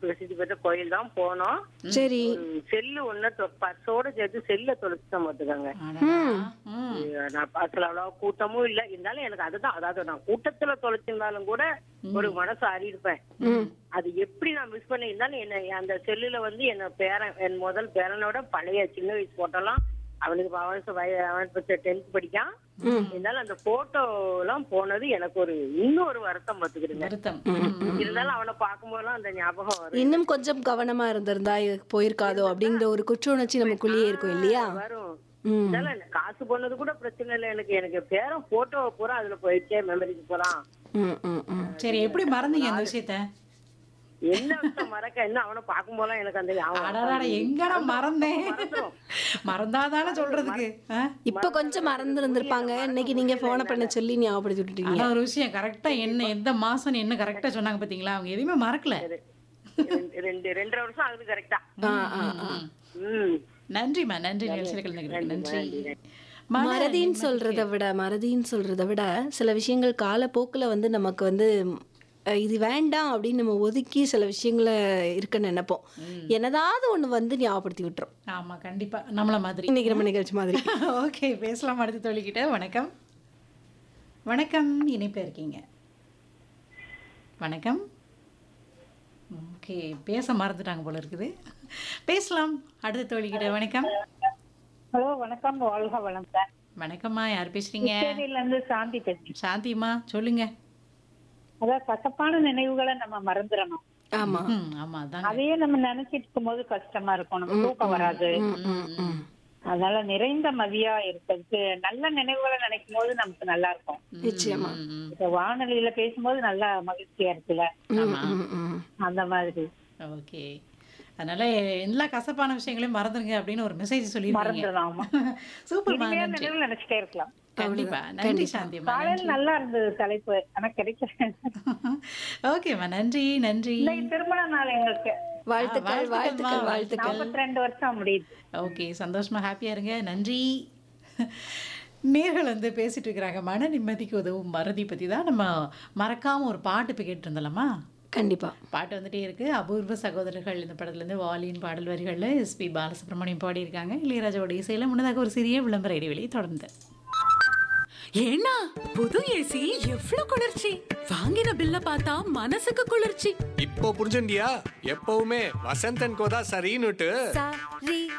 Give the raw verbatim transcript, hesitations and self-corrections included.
பிரசித்தி பெற்ற கோயில் தான் போனோம். சரி. செல்லு ஒண்ணு பர்ஸோட சேர்த்து செல்ல தொலைச்சுதான் பாத்துக்காங்க. நான் பஸ்ல அவ்வளவு கூட்டமும் இல்ல, இருந்தாலும் எனக்கு அதுதான், அதாவது நான் கூட்டத்துல தொலைச்சிருந்தாலும் கூட ஒரு மனசு அறியிருப்பேன். அது எப்படி நான் மிஸ் பண்ணி இருந்தாலும் என்ன அந்த செல்லுல வந்து என்ன பேரன், என் முதல் பேரனோட பழைய சின்ன வயசு போட்டோலாம், அவனுக்கு அவன் டென்த் படிக்கான். இருந்தாலும் அந்த போட்டோ எல்லாம் போனது எனக்கு ஒரு இன்னும் ஒரு வருத்தம் பாத்துக்கிறேன். இருந்தாலும் அவனை பார்க்கும் போதெல்லாம் அந்த ஞாபகம் வரும். இன்னும் கொஞ்சம் கவனமா இருந்திருந்தா போயிருக்காதோ அப்படிங்கிற ஒரு குற்ற உணர்ச்சி நமக்குள்ளேயே இருக்கும் இல்லையா? வரும். இதெல்லாம் காசு போனது கூட பிரச்சனை இல்லை எனக்கு. எனக்கு பேரன் போட்டோ பூரா அதுல போயிடுச்சே, மெமரிக்கு போறான். சரி, எப்படி மறந்தீங்க அந்த விஷயத்த? என்ன விஷயம் மறக்க, என்ன அவனை பார்க்கும் போதெல்லாம் எனக்கு அந்த எங்கடா மறந்தேன், மறந்தாதானே சொல்றதுக்கு. இப்ப கொஞ்சம் மறந்து இருந்திருப்பாங்க, இன்னைக்கு நீங்க போன பண்ண சொல்லி ஞாபகப்படுத்தி விட்டுட்டீங்க. ஒரு விஷயம் கரெக்டா என்ன எந்த மாசம் என்ன கரெக்டா சொன்னாங்க பாத்தீங்களா? அவங்க எதுவுமே மறக்கல. ரெண்டு ரெண்டரை வருஷம் ஆகுது கரெக்டா. நன்றிமா, நன்றி. நன்றி. மறதின்னு சொல்றதை விட மறதின்னு சொல்றதை விட சில விஷயங்கள் காலப்போக்கில் வந்து நமக்கு வந்து இது வேண்டாம் அப்படின்னு நம்ம ஒதுக்கி சில விஷயங்களை இருக்குன்னு நினைப்போம். என்னதாவது ஒண்ணு வந்து ஞாபகப்படுத்தி விட்டுரும். ஆமா, கண்டிப்பா நம்மள மாதிரி இன்னைக்கு நம்ம நிகழ்ச்சி மாதிரி. ஓகே, பேசலாம். அடுத்து தோழிக்கிட்ட. வணக்கம். வணக்கம், இணைப்பில் இருக்கீங்க. வணக்கம். ஓகே, பேச மறந்துட்டாங்க போல இருக்குது. பேசலாம். அடுத்த தோழிக்கிட்ட. வணக்கம். ஹலோ, வணக்கம். வாழ்க வளம் சார். வணக்கம்மா, யார் பேசுறீங்க? இருந்து சாந்தி பேசுறேன். சாந்திமா, சொல்லுங்க. அதான் கசப்பான நினைவுகளை நம்ம மறந்துடணும். ஆமா ஆமா, அதையே நம்ம நினைச்சிட்டு இருக்கும் போது கஷ்டமா இருக்கும், நம்ம தூக்கம் வராது. அதனால நிறைந்த மதியா இருக்கிறதுக்கு நல்ல நினைவுகளை நினைக்கும் போது நமக்கு நல்லா இருக்கும். நிச்சயமா. இப்ப வானொலியில பேசும்போது நல்லா மகிழ்ச்சியா இருக்குல்ல, அந்த மாதிரி. ஓகே, அதனால எல்லா கசப்பான விஷயங்களையும் மறந்துருங்க அப்படின்னு ஒரு மெசேஜ் சொல்லிருக்கீங்க. சூப்பர்மா, நன்றி. நினைச்சிட்டே இருக்கலாம். கண்டிப்பா, நன்றி சாந்திமா. நல்லா இருந்தது தலைப்பு, ஆனா கிடைக்கல. ஓகேமா, நன்றி. நன்றி. திருமண நாள் எங்களுக்கு வாழ்த்துக்கள். வாழ்த்துக்கள். வாழ்த்துக்கள். நாற்பத்தி ரெண்டு வருஷம் முடியுது. ஓகே, சந்தோஷமா ஹாப்பியா இருங்க. நன்றி. நேர்கள் வந்து பேசிட்டு இருக்கிறாங்க மன நிம்மதிக்கு உதவும் மறதி பத்தி தான். நம்ம மறக்காம ஒரு பாட்டு இப்போ கேட்டு இருந்தலாமா? கண்டிப்பா. பாட்டு வந்துட்டே இருக்கு. அபூர்வ சகோதரர்கள் இந்த படத்துல இருந்து வாலியின் பாடல் வரிகள்ல எஸ்பி பாலசுப்ரமணியம் பாடி இருக்காங்க. இளையராஜாவோட இசையில முன்னதாக ஒரு சிறிய விளம்பர இடைவெளி தொடர்ந்து. ஏன்னா புது ஏசி எவ்வளவு குளிர்ச்சி! வாங்கின பில்ல பார்த்தா மனசுக்கு குளிர்ச்சி. இப்போ புரிஞ்சுண்டியா? எப்பவுமே வசந்தன் கோதா சரின்னுட்டு.